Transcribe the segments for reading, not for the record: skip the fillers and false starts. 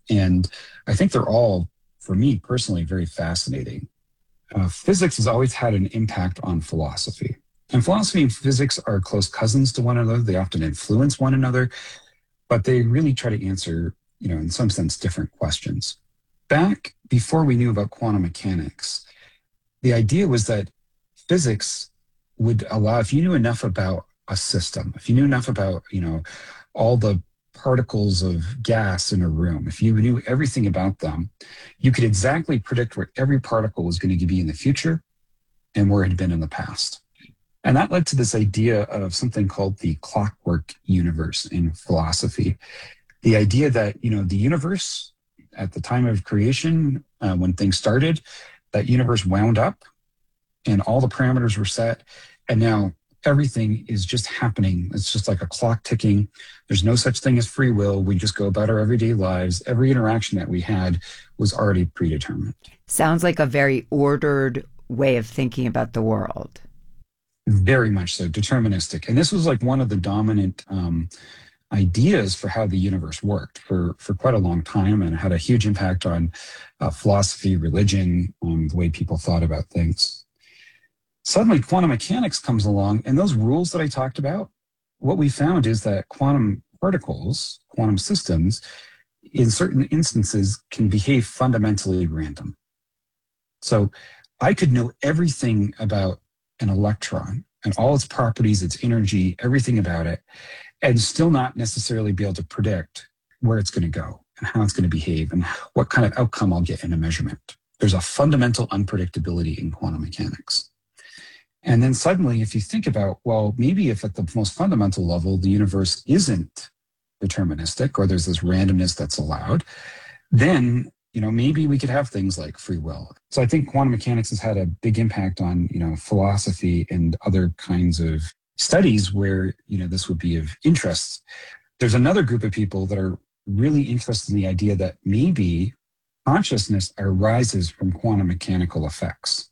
And I think they're all, for me personally, very fascinating. Physics has always had an impact on philosophy. And philosophy and physics are close cousins to one another. They often influence one another, but they really try to answer, in some sense, different questions. Back before we knew about quantum mechanics, the idea was that physics would allow, if you knew enough about a system, if you knew enough about, all the particles of gas in a room, if you knew everything about them, you could exactly predict where every particle was going to be in the future and where it had been in the past. And that led to this idea of something called the clockwork universe in philosophy. The idea that, the universe at the time of creation, when things started, that universe wound up and all the parameters were set. And now everything is just happening. It's just like a clock ticking. There's no such thing as free will. We just go about our everyday lives. Every interaction that we had was already predetermined. Sounds like a very ordered way of thinking about the world. Very much so, deterministic. And this was like one of the dominant ideas for how the universe worked for quite a long time, and had a huge impact on philosophy, religion, the way people thought about things. Suddenly, quantum mechanics comes along, and those rules that I talked about, what we found is that quantum particles, quantum systems, in certain instances can behave fundamentally random. So I could know everything about an electron and all its properties, its energy, everything about it, and still not necessarily be able to predict where it's going to go and how it's going to behave and what kind of outcome I'll get in a measurement. There's a fundamental unpredictability in quantum mechanics. And then suddenly, if you think about, well, maybe if at the most fundamental level, the universe isn't deterministic, or there's this randomness that's allowed, then maybe we could have things like free will. So I think quantum mechanics has had a big impact on, philosophy and other kinds of studies where, this would be of interest. There's another group of people that are really interested in the idea that maybe consciousness arises from quantum mechanical effects.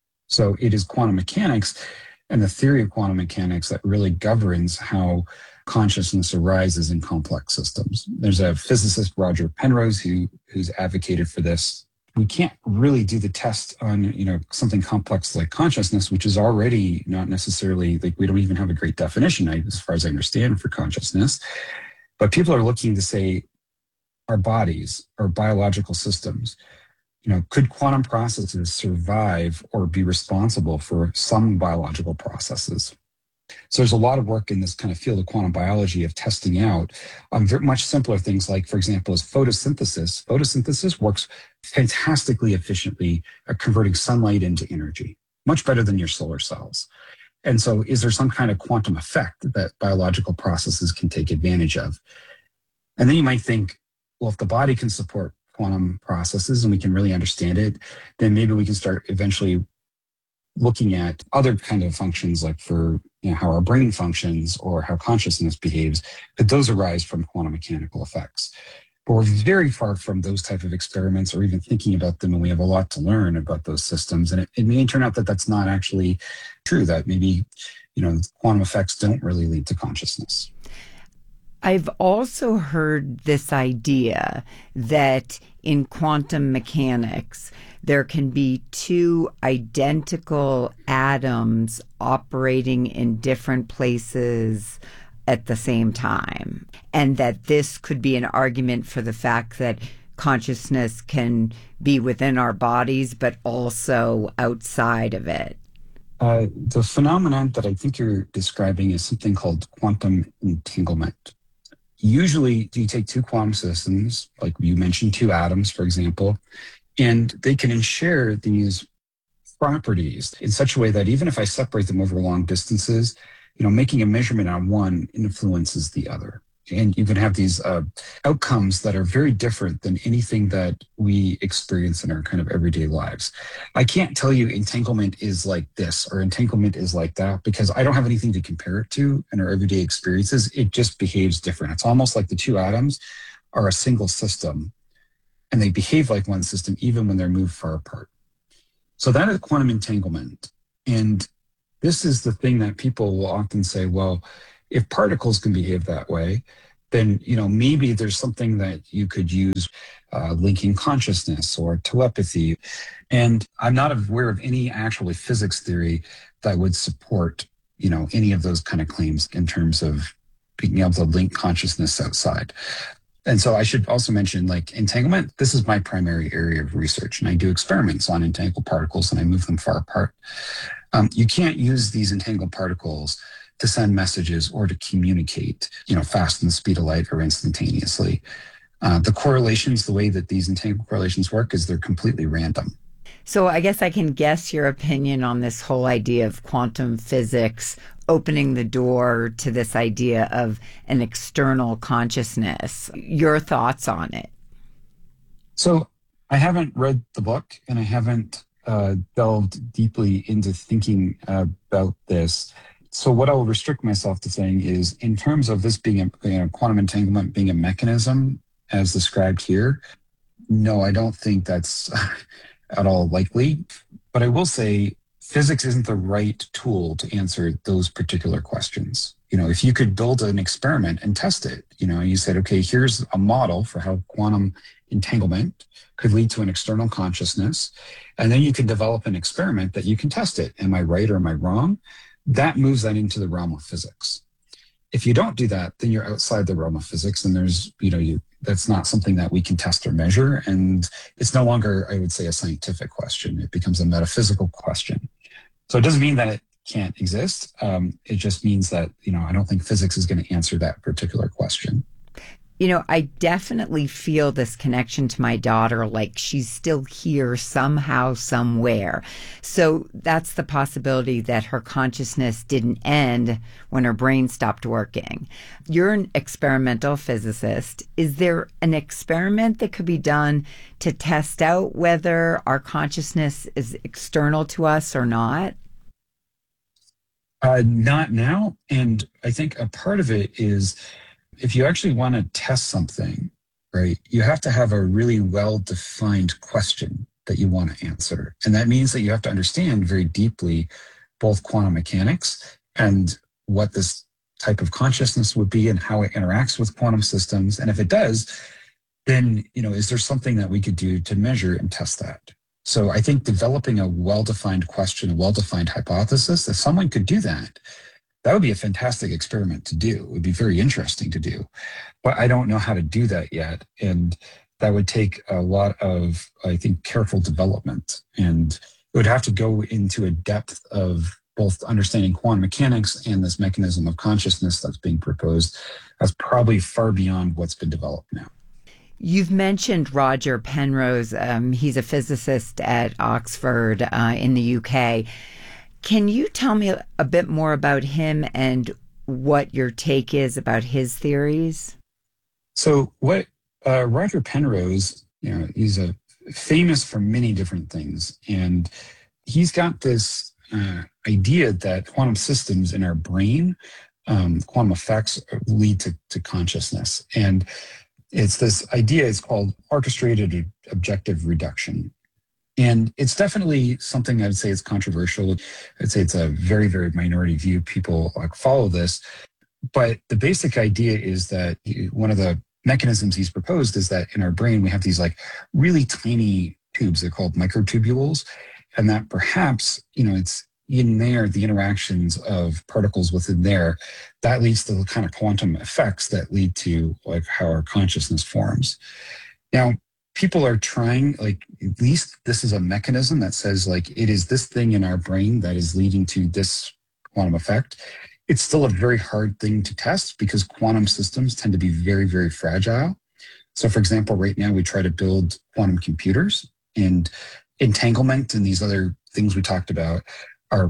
So it is quantum mechanics and the theory of quantum mechanics that really governs how consciousness arises in complex systems. There's a physicist, Roger Penrose, who's advocated for this. We can't really do the test on, something complex like consciousness, which is already not necessarily, like, we don't even have a great definition, as far as I understand, for consciousness. But people are looking to say, our bodies, our biological systems, could quantum processes survive or be responsible for some biological processes? So there's a lot of work in this kind of field of quantum biology of testing out much simpler things like, for example, is photosynthesis. Photosynthesis works fantastically efficiently at converting sunlight into energy, much better than your solar cells. And so is there some kind of quantum effect that biological processes can take advantage of? And then you might think, well, if the body can support quantum processes and we can really understand it, then maybe we can start eventually looking at other kind of functions, like for how our brain functions or how consciousness behaves, that those arise from quantum mechanical effects. But we're very far from those type of experiments or even thinking about them, and we have a lot to learn about those systems. And it may turn out that that's not actually true, that maybe quantum effects don't really lead to consciousness. I've also heard this idea that in quantum mechanics, there can be two identical atoms operating in different places at the same time, and that this could be an argument for the fact that consciousness can be within our bodies, but also outside of it. The phenomenon that I think you're describing is something called quantum entanglement. Usually, you take two quantum systems, like you mentioned, two atoms, for example, and they can share these properties in such a way that even if I separate them over long distances, making a measurement on one influences the other. And you can have these outcomes that are very different than anything that we experience in our kind of everyday lives. I can't tell you entanglement is like this or entanglement is like that, because I don't have anything to compare it to in our everyday experiences. It just behaves different. It's almost like the two atoms are a single system, and they behave like one system even when they're moved far apart. So that is quantum entanglement. And this is the thing that people will often say, well, if particles can behave that way, then maybe there's something that you could use, linking consciousness or telepathy. And I'm not aware of any actually physics theory that would support any of those kind of claims in terms of being able to link consciousness outside. And so I should also mention, like, entanglement. This is my primary area of research, and I do experiments on entangled particles, and I move them far apart. You can't use these entangled particles to send messages or to communicate, fast in the speed of light or instantaneously. The correlations, the way that these entangled correlations work, is they're completely random. So I guess I can guess your opinion on this whole idea of quantum physics opening the door to this idea of an external consciousness. Your thoughts on it? So I haven't read the book, and I haven't delved deeply into thinking about this. So what I'll restrict myself to saying is, in terms of this being quantum entanglement being a mechanism as described here, no, I don't think that's at all likely. But I will say physics isn't the right tool to answer those particular questions. If you could build an experiment and test it, you said, okay, here's a model for how quantum entanglement could lead to an external consciousness. And then you can develop an experiment that you can test it. Am I right or am I wrong? That moves that into the realm of physics. If you don't do that, then you're outside the realm of physics, and there's, that's not something that we can test or measure. And it's no longer, I would say, a scientific question. It becomes a metaphysical question. So it doesn't mean that it can't exist. It just means that, I don't think physics is going to answer that particular question. I definitely feel this connection to my daughter, like she's still here somehow, somewhere. So that's the possibility that her consciousness didn't end when her brain stopped working. You're an experimental physicist. Is there an experiment that could be done to test out whether our consciousness is external to us or not? Not now. And I think a part of it is, if you actually want to test something, right, you have to have a really well-defined question that you want to answer. And that means that you have to understand very deeply both quantum mechanics and what this type of consciousness would be and how it interacts with quantum systems. And if it does, then, is there something that we could do to measure and test that? So I think developing a well-defined question, a well-defined hypothesis, if someone could do that, that would be a fantastic experiment to do. It would be very interesting to do. But I don't know how to do that yet. And that would take a lot of, I think, careful development. And it would have to go into a depth of both understanding quantum mechanics and this mechanism of consciousness that's being proposed. That's probably far beyond what's been developed now. You've mentioned Roger Penrose. He's a physicist at Oxford in the UK. Can you tell me a bit more about him and what your take is about his theories? So what Roger Penrose, he's famous for many different things. And he's got this idea that quantum systems in our brain, quantum effects, lead to consciousness. And it's this idea, it's called orchestrated objective reduction. And it's definitely something I would say is controversial. I'd say it's a very, very minority view. People follow this. But the basic idea is that one of the mechanisms he's proposed is that in our brain, we have these really tiny tubes. They're called microtubules. And that perhaps, it's in there, the interactions of particles within there, that leads to the kind of quantum effects that lead to how our consciousness forms. Now, people are trying, at least this is a mechanism that says, it is this thing in our brain that is leading to this quantum effect. It's still a very hard thing to test because quantum systems tend to be very, very fragile. So, for example, right now we try to build quantum computers, and entanglement and these other things we talked about are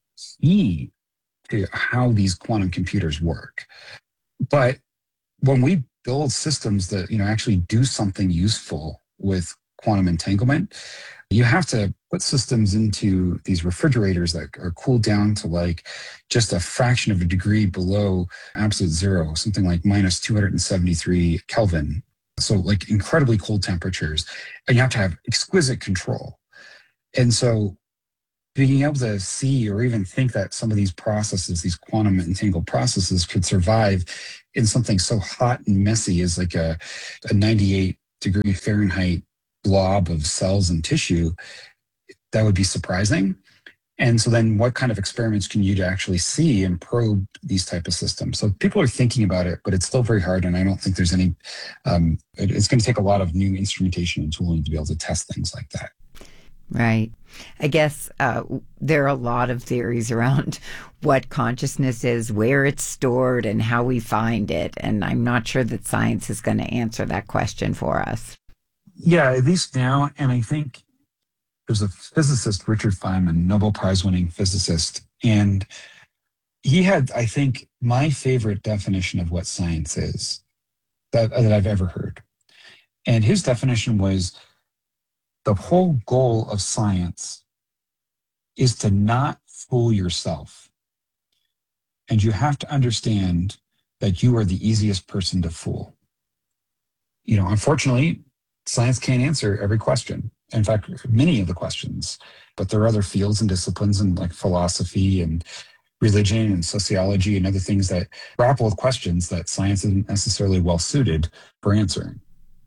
key to how these quantum computers work. But when we build systems that actually do something useful with quantum entanglement, you have to put systems into these refrigerators that are cooled down to just a fraction of a degree below absolute zero, something like minus 273 Kelvin. So incredibly cold temperatures, and you have to have exquisite control. And so being able to see or even think that some of these processes, these quantum entangled processes, could survive in something so hot and messy as like a 98-degree Fahrenheit blob of cells and tissue, that would be surprising. And so then what kind of experiments can you actually see and probe these type of systems? So people are thinking about it, but it's still very hard. And I don't think there's any, it's going to take a lot of new instrumentation and tooling to be able to test things like that. Right. I guess there are a lot of theories around what consciousness is, where it's stored, and how we find it. And I'm not sure that science is going to answer that question for us. Yeah, at least now. And I think there's a physicist, Richard Feynman, Nobel Prize winning physicist. And he had, I think, my favorite definition of what science is that I've ever heard. And his definition was, the whole goal of science is to not fool yourself. And you have to understand that you are the easiest person to fool. You know, unfortunately, science can't answer every question. In fact, many of the questions, but there are other fields and disciplines and like philosophy and religion and sociology and other things that grapple with questions that science isn't necessarily well suited for answering.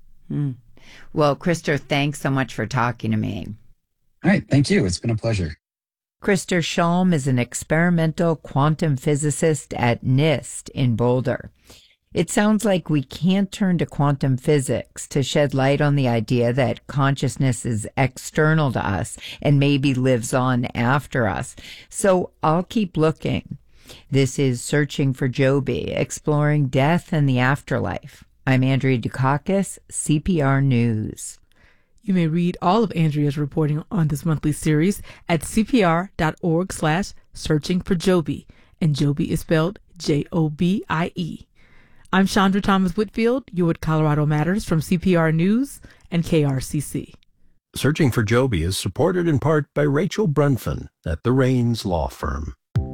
Well, Krister, thanks so much for talking to me. All right. Thank you. It's been a pleasure. Krister Shalm is an experimental quantum physicist at NIST in Boulder. It sounds like we can't turn to quantum physics to shed light on the idea that consciousness is external to us and maybe lives on after us. So I'll keep looking. This is Searching for Joby, exploring death and the afterlife. I'm Andrea Dukakis, CPR News. You may read all of Andrea's reporting on this monthly series at cpr.org/searching for Joby, and Joby is spelled Jobie. I'm Chandra Thomas Whitfield. You're with Colorado Matters from CPR News and KRCC. Searching for Joby is supported in part by Rachel Brunfan at the Rains Law Firm.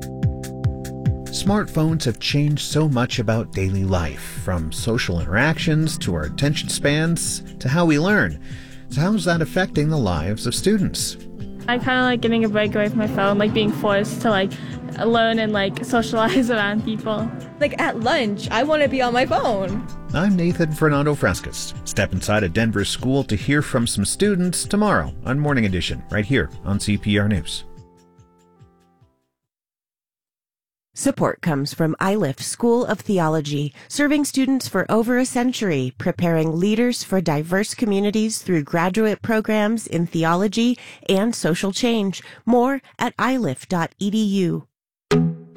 Smartphones have changed so much about daily life, from social interactions to our attention spans to how we learn. So how's that affecting the lives of students? I kind of like getting a break away from my phone, like being forced to like learn and like socialize around people. Like at lunch, I want to be on my phone. I'm Nathan Fernando Frescas. Step inside a Denver school to hear from some students tomorrow on Morning Edition, right here on CPR News. Support comes from ILIFT School of Theology, serving students for over a century, preparing leaders for diverse communities through graduate programs in theology and social change. More at ilift.edu.